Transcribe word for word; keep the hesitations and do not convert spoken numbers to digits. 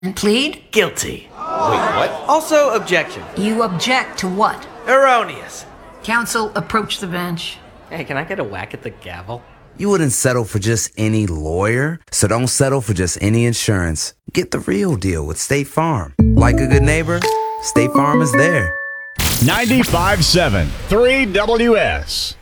And plead? Guilty. Wait, what? Also, objection. You object to what? Erroneous. Counsel, approach the bench. Hey, can I get a whack at the gavel? You wouldn't settle for just any lawyer, so don't settle for just any insurance. Get the real deal with State Farm. Like a good neighbor, State Farm is there. ninety-five point seven, three W S.